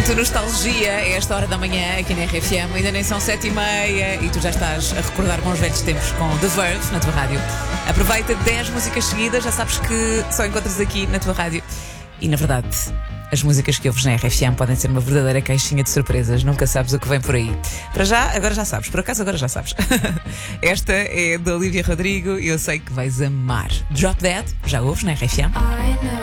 Momento nostalgia, é esta hora da manhã aqui na RFM. Ainda nem são 7h30 e tu já estás a recordar bons velhos tempos com The Verve na tua rádio. Aproveita 10 músicas seguidas, já sabes que só encontras aqui na tua rádio. E na verdade, as músicas que ouves na RFM podem ser uma verdadeira caixinha de surpresas. Nunca sabes o que vem por aí. Para já, agora já sabes. Por acaso, agora já sabes. Esta é da Olivia Rodrigo e eu sei que vais amar. Drop Dead, já ouves na RFM?